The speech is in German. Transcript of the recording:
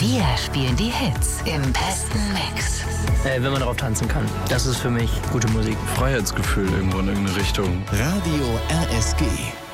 Wir spielen die Hits im besten Mix. Wenn man darauf tanzen kann. Das ist für mich gute Musik. Freiheitsgefühl irgendwo in irgendeine Richtung. Radio RSG.